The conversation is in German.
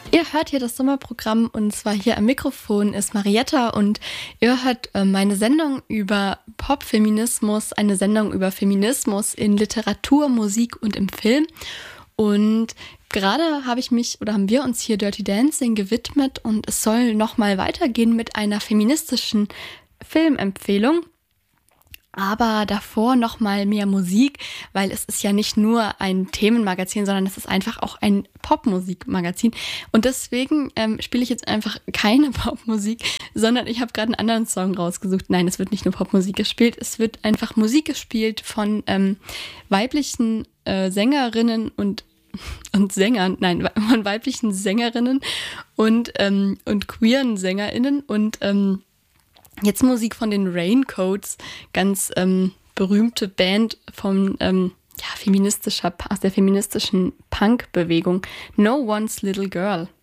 Ihr hört hier das Sommerprogramm und zwar hier am Mikrofon ist Marietta und ihr hört meine Sendung über Popfeminismus, eine Sendung über Feminismus in Literatur, Musik und im Film. Und gerade haben wir uns hier Dirty Dancing gewidmet und es soll nochmal weitergehen mit einer feministischen Filmempfehlung. Aber davor noch mal mehr Musik, weil es ist ja nicht nur ein Themenmagazin, sondern es ist einfach auch ein Popmusikmagazin. Und deswegen spiele ich jetzt einfach keine Popmusik, sondern ich habe gerade einen anderen Song rausgesucht. Nein, es wird nicht nur Popmusik gespielt, es wird einfach Musik gespielt von weiblichen Sängerinnen und Sängern, nein, von weiblichen Sängerinnen und queeren SängerInnen und jetzt Musik von den Raincoats, ganz berühmte Band aus der feministischen Punk-Bewegung. No One's Little Girl.